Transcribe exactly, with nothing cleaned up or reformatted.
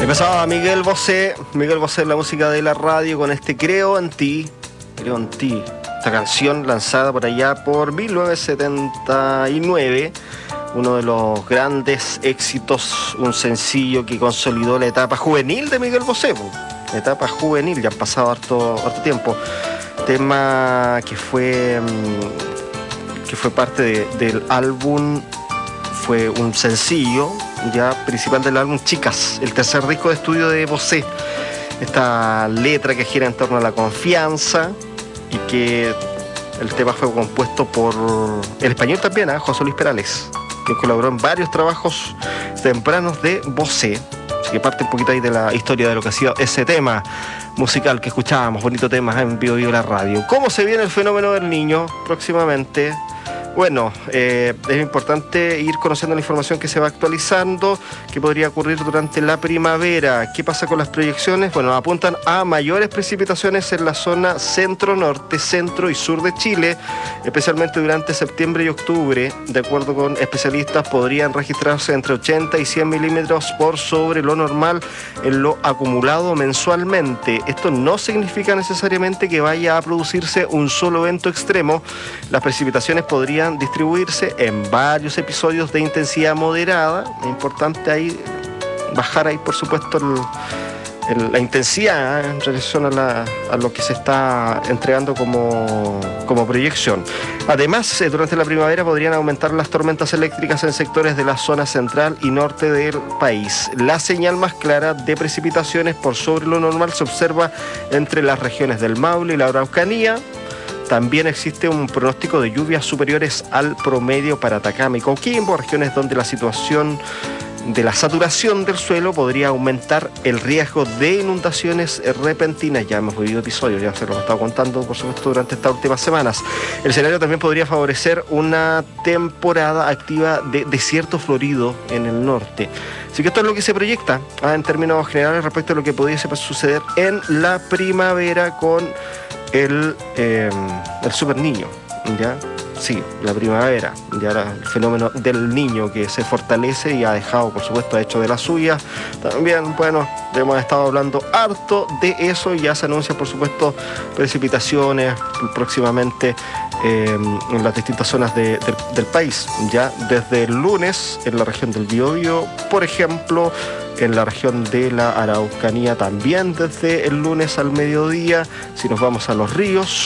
Empezaba Miguel Bosé, Miguel Bosé en la música de la radio con este Creo en ti, Creo en ti, esta canción lanzada por allá por mil novecientos setenta y nueve, uno de los grandes éxitos, un sencillo que consolidó la etapa juvenil de Miguel Bosé, la etapa juvenil, ya han pasado harto, harto tiempo, tema que fue, que fue parte de, del álbum, fue un sencillo ya principal del álbum Chicas, el tercer disco de estudio de Bosé. Esta letra que gira en torno a la confianza y que el tema fue compuesto por el español también, ¿eh? José Luis Perales, que colaboró en varios trabajos tempranos de Bosé. Así que parte un poquito ahí de la historia de lo que ha sido ese tema musical que escuchábamos, bonito tema en Vivo Vivo la radio. ¿Cómo se viene el fenómeno del niño próximamente? Bueno, eh, es importante ir conociendo la información que se va actualizando, que podría ocurrir durante la primavera. ¿Qué pasa con las proyecciones? Bueno, apuntan a mayores precipitaciones en la zona centro-norte, centro y sur de Chile, especialmente durante septiembre y octubre. De acuerdo con especialistas, podrían registrarse entre ochenta y cien milímetros por sobre lo normal en lo acumulado mensualmente. Esto no significa necesariamente que vaya a producirse un solo evento extremo. Las precipitaciones podrían distribuirse en varios episodios de intensidad moderada. Es importante ahí bajar ahí, por supuesto, el, el, la intensidad, ¿eh? en relación a, la, a lo que se está entregando como, como proyección. Además, eh, durante la primavera podrían aumentar las tormentas eléctricas en sectores de la zona central y norte del país. La señal más clara de precipitaciones por sobre lo normal se observa entre las regiones del Maule y la Araucanía. También existe un pronóstico de lluvias superiores al promedio para Atacama y Coquimbo, regiones donde la situación de la saturación del suelo podría aumentar el riesgo de inundaciones repentinas. Ya hemos vivido episodios, ya se lo he estado contando, por supuesto, durante estas últimas semanas. El escenario también podría favorecer una temporada activa de desierto florido en el norte. Así que esto es lo que se proyecta, ¿eh? en términos generales respecto a lo que pudiese suceder en la primavera con el, eh, el super niño, ¿ya? Sí, la primavera, ya el fenómeno del niño que se fortalece y ha dejado, por supuesto, ha hecho de la suya. También, bueno, hemos estado hablando harto de eso y ya se anuncian, por supuesto, precipitaciones próximamente eh, en las distintas zonas de, de, del país. Ya desde el lunes en la región del Biobío, por ejemplo, en la región de la Araucanía también desde el lunes al mediodía. Si nos vamos a los ríos,